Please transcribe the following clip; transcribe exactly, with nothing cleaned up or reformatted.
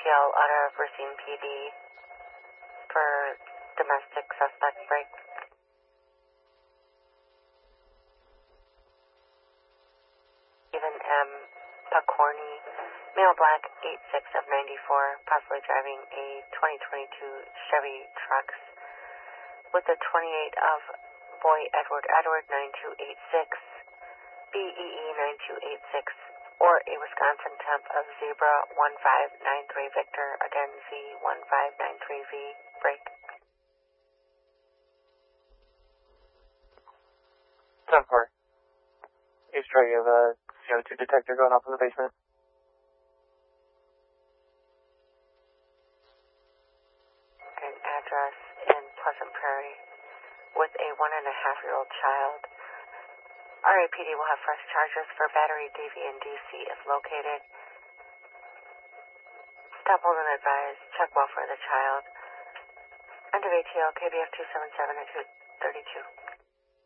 L out of Racine P D for domestic suspect break. Even M. Pacorny, male black, eight six of ninety-four, possibly driving a twenty twenty-two Chevy Trax with the twenty-eight of Boy Edward Edward nine two eight six, B E E nine two eight six, or a Wisconsin temp of Zebra one five nine three Victor, again Z one five nine three V, break. ten four. East Troy, you have a C O two detector going off in the basement. An address in Pleasant Prairie with a one and a half year old child. R A P D will have fresh charges for battery, D V, and D C if located. Stop, hold, and advise. Check welfare of the child. End of A T L, K B F two seven seven at two thirty-two.